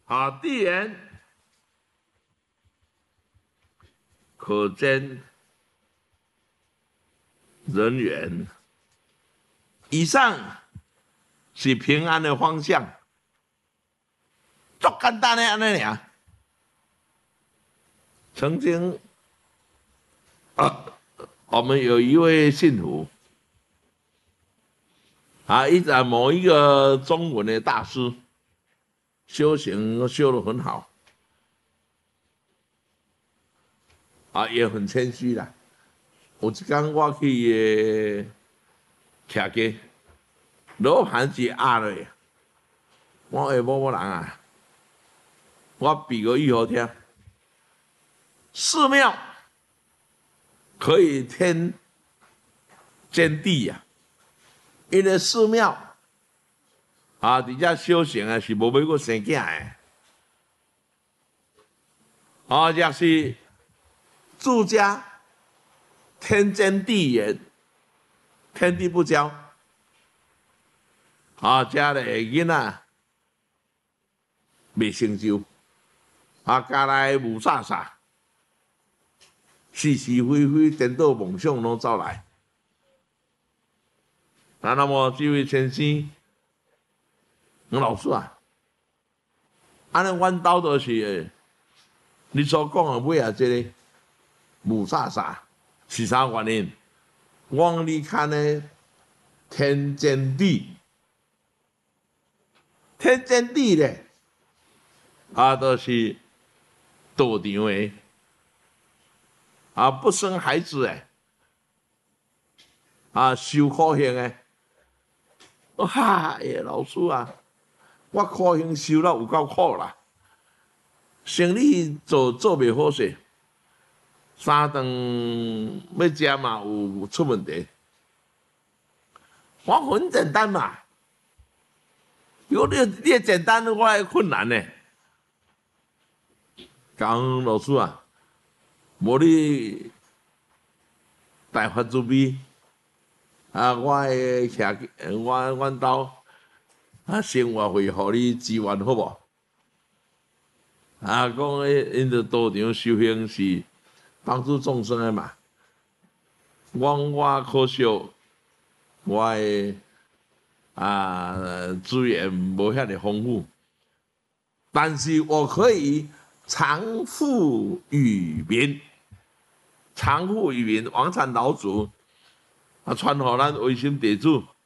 啊，地缘可见人员。以上是平安的方向，足简单的安尼尔。曾经我们有一位信徒一直某一个中文的大师，修行修得很好也很谦虚啦。有一天我去徛街，罗盘一压落，我下某人啊，我比个喻好听，寺庙可以天兼地呀，因为寺庙伫遮修行是无要阁生囝的，若是住家天兼地远，天地不交，遮个囡仔未成就，家内无啥啥。是是非非、颠倒梦想拢走来。那么这位先生，老师安尼阮兜就是你所讲的尾这个无啥啥是啥原因？我你看呢，天经地，天经地咧，都是道场的。不生孩子受苦刑老师我苦刑受了有够苦啦，生理做袂好势，三顿要食嘛有出问题。我很简单嘛，如果你简单，我还困难呢。讲老师无你大发慈悲我会阮兜生活费，互你支援好无？讲因着道场修行是帮助众生的嘛。我可惜我的资源无遐尼丰富，但是我可以常富于民。常富于民，王禅老祖传互咱维心地主